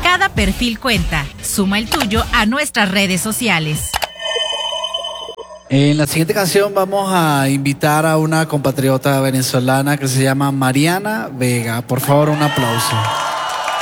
Cada perfil cuenta. Suma el tuyo a nuestras redes sociales. En la siguiente canción vamos a invitar a una compatriota venezolana que se llama Mariana Vega. Por favor, un aplauso.